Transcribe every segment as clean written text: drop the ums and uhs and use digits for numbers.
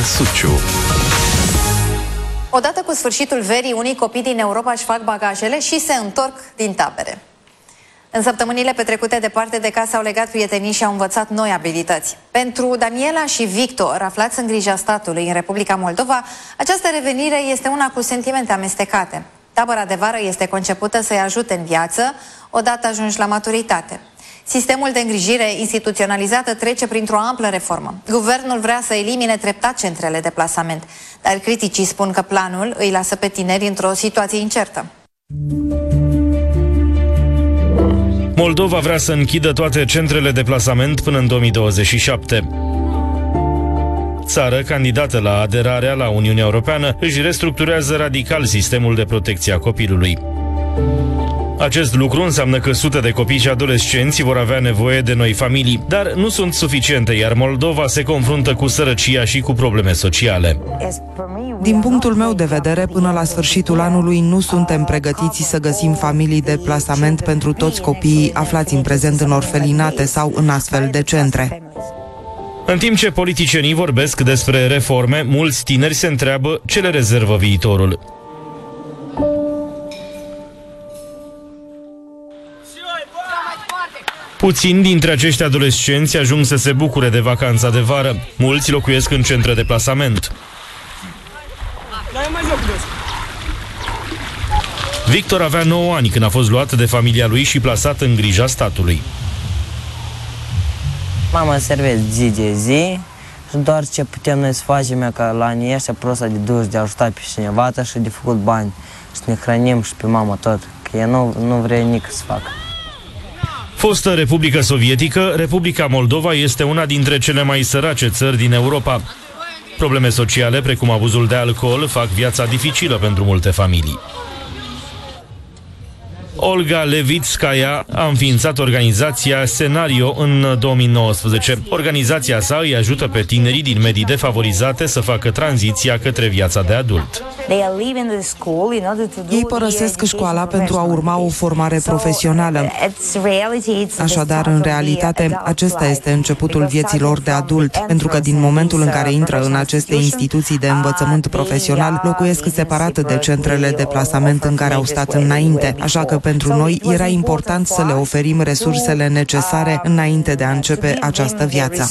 Suciu. Odată cu sfârșitul verii, unii copii din Europa își fac bagajele și se întorc din tabere. În săptămânile petrecute departe de casă au legat prietenii și au învățat noi abilități. Pentru Daniela și Victor, aflați în grija statului în Republica Moldova, această revenire este una cu sentimente amestecate. Tabăra de vară este concepută să-i ajute în viață, odată ajungi la maturitate. Sistemul de îngrijire instituționalizată trece printr-o amplă reformă. Guvernul vrea să elimine treptat centrele de plasament, dar criticii spun că planul îi lasă pe tineri într-o situație incertă. Moldova vrea să închidă toate centrele de plasament până în 2027. Țară candidată la aderarea la Uniunea Europeană își restructurează radical sistemul de protecție a copilului. Acest lucru înseamnă că sute de copii și adolescenți vor avea nevoie de noi familii, dar nu sunt suficiente, iar Moldova se confruntă cu sărăcia și cu probleme sociale. Din punctul meu de vedere, până la sfârșitul anului nu suntem pregătiți să găsim familii de plasament pentru toți copiii aflați în prezent în orfelinate sau în astfel de centre. În timp ce politicienii vorbesc despre reforme, mulți tineri se întreabă ce le rezervă viitorul. Puțini dintre acești adolescenți ajung să se bucure de vacanța de vară. Mulți locuiesc în centre de plasament. Victor avea 9 ani când a fost luat de familia lui și plasat în grija statului. Mama servește zi de zi și doar ce putem noi să facem e ca la anii ăștia prosta de duș, de a ajuta pe cineva și de făcut bani. Și ne hrănim și pe mama tot, că ea nu vrea nici să facă. Fostă Republică Sovietică, Republica Moldova este una dintre cele mai sărace țări din Europa. Probleme sociale, precum abuzul de alcool, fac viața dificilă pentru multe familii. Olga Levitskaya a înființat organizația Scenario în 2019. Organizația sa îi ajută pe tinerii din medii defavorizate să facă tranziția către viața de adult. Ei părăsesc școala pentru a urma o formare profesională. Așadar, în realitate, acesta este începutul vieții lor de adult, pentru că din momentul în care intră în aceste instituții de învățământ profesional, locuiesc separat de centrele de plasament în care au stat înainte, așa că pentru noi era important să le oferim resursele necesare înainte de a începe această viață.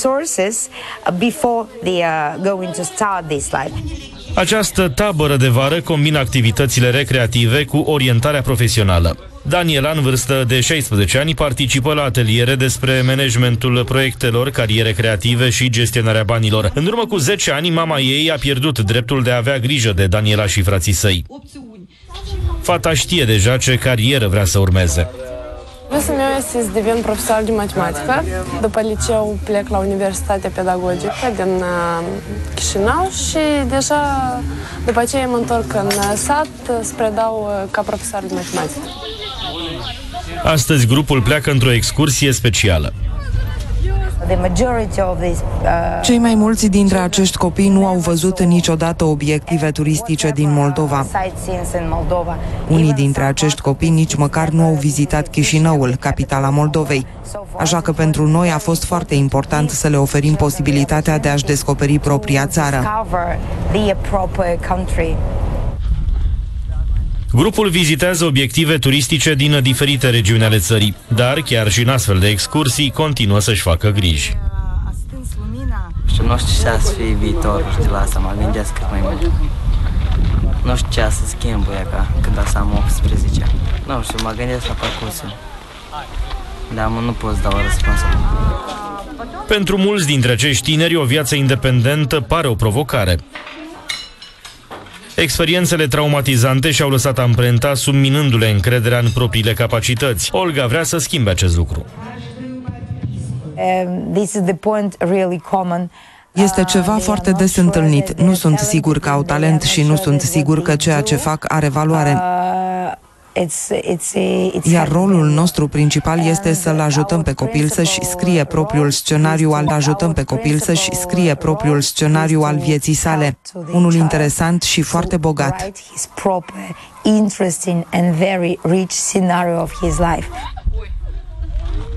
Această tabără de vară combină activitățile recreative cu orientarea profesională. Daniela, în vârstă de 16 ani, participă la ateliere despre managementul proiectelor, cariere creative și gestionarea banilor. În urmă cu 10 ani, mama ei a pierdut dreptul de a avea grijă de Daniela și frații săi. Fata știe deja ce carieră vrea să urmeze. Visul meu este să devin profesor de matematică. După liceu plec la Universitatea Pedagogică din Chișinău și deja după aceea mă întorc în sat să predau ca profesor de matematică. Astăzi grupul pleacă într-o excursie specială. Cei mai mulți dintre acești copii nu au văzut niciodată obiective turistice din Moldova. Unii dintre acești copii nici măcar nu au vizitat Chișinăul, capitala Moldovei. Așa că pentru noi a fost foarte important să le oferim posibilitatea de a-și descoperi propria țară. Grupul vizitează obiective turistice din diferite regiuni ale țării, dar chiar și în astfel de excursii continuă să-și facă griji. Nu știu ce să fie viitorul și de la asta mă gândesc cât mai mult. Nu știu ce să schimb ca când asta am 18 ani. Nu știu, mă gândesc la parcursul. Dar nu pot să dau răspuns. Pentru mulți dintre acești tineri, o viață independentă pare o provocare. Experiențele traumatizante și-au lăsat amprenta, subminându-le încrederea în propriile capacități. Olga vrea să schimbe acest lucru. Este ceva foarte des întâlnit. Nu sunt sigur că au talent și nu sunt sigur că ceea ce fac are valoare. Iar rolul nostru principal este să-l ajutăm pe copil să-și scrie propriul scenariu al vieții sale. Unul interesant și foarte bogat.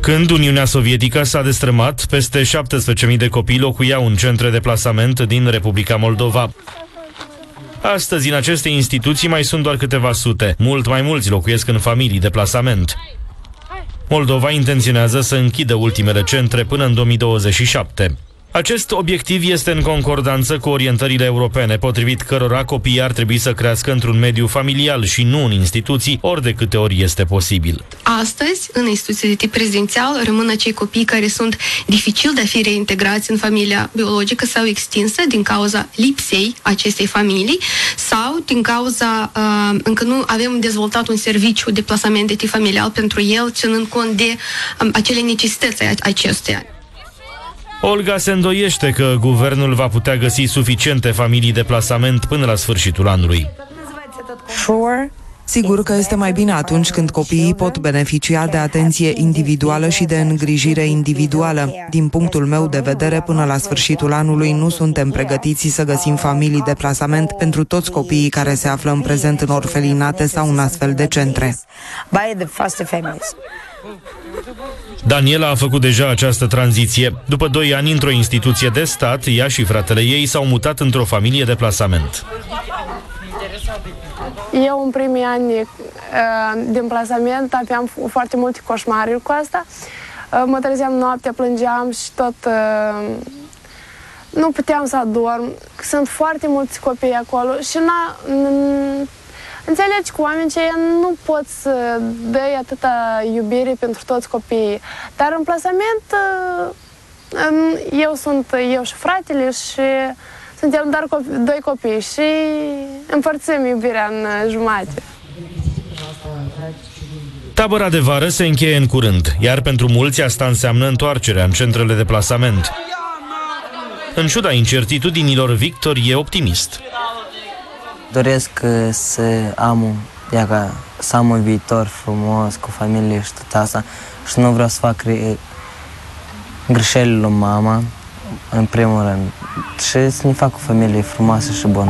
Când Uniunea Sovietică s-a destrămat, peste 17.000 de copii locuiau în centre de plasament din Republica Moldova. Astăzi, în aceste instituții mai sunt doar câteva sute. Mult mai mulți locuiesc în familii de plasament. Moldova intenționează să închidă ultimele centre până în 2027. Acest obiectiv este în concordanță cu orientările europene, potrivit cărora copiii ar trebui să crească într-un mediu familial și nu în instituții, ori de câte ori este posibil. Astăzi, în instituții de tip rezidențial, rămân acei copii care sunt dificil de a fi reintegrați în familia biologică sau extinsă din cauza lipsei acestei familii sau din cauza încă nu avem dezvoltat un serviciu de plasament de tip familial pentru el, ținând cont de acele necesități acestuia. Olga se îndoiește că guvernul va putea găsi suficiente familii de plasament până la sfârșitul anului. Sigur că este mai bine atunci când copiii pot beneficia de atenție individuală și de îngrijire individuală. Din punctul meu de vedere, până la sfârșitul anului nu suntem pregătiți să găsim familii de plasament pentru toți copiii care se află în prezent în orfelinate sau în astfel de centre. Daniela a făcut deja această tranziție. După 2 ani într-o instituție de stat, ea și fratele ei s-au mutat într-o familie de plasament. Eu în primii ani din plasament aveam foarte multe coșmaruri cu asta. Mă trezeam noaptea, plângeam și tot nu puteam să adorm. Sunt foarte mulți copii acolo și înțelegi cu oamenii ce nu poți să dai atâta iubire pentru toți copiii. Dar în plasament eu și fratele și suntem doar 2 copii și împărțim iubirea în jumate. Tabăra de vară se încheie în curând, iar pentru mulți asta înseamnă întoarcerea în centrele de plasament. În ciuda incertitudinilor, Victor e optimist. Doresc să am un viitor frumos cu familie și tot asta și nu vreau să fac greșelile lui mama, în primul rând, și să ne fac o familie frumoasă și bună.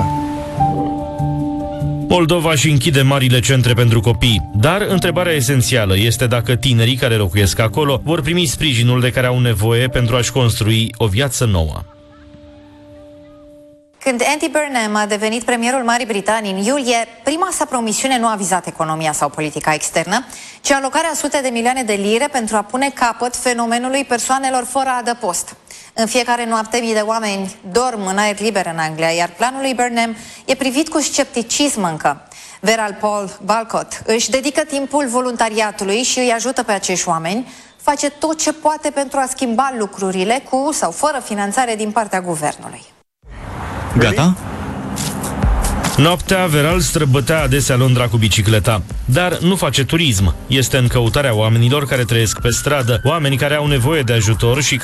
Moldova își închide marile centre pentru copii, dar întrebarea esențială este dacă tinerii care locuiesc acolo vor primi sprijinul de care au nevoie pentru a-și construi o viață nouă. Când Andy Burnham a devenit premierul Marii Britanii în iulie, prima sa promisiune nu a vizat economia sau politica externă, ci alocarea sute de milioane de lire pentru a pune capăt fenomenului persoanelor fără adăpost. În fiecare noapte mii de oameni dorm în aer liber în Anglia, iar planul lui Burnham e privit cu scepticism încă. Veral Paul Balcott își dedică timpul voluntariatului și îi ajută pe acești oameni, face tot ce poate pentru a schimba lucrurile cu sau fără finanțare din partea guvernului. Gata? Noaptea, Veral străbătea adesea Londra cu bicicleta, dar nu face turism. Este în căutarea oamenilor care trăiesc pe stradă, oameni care au nevoie de ajutor și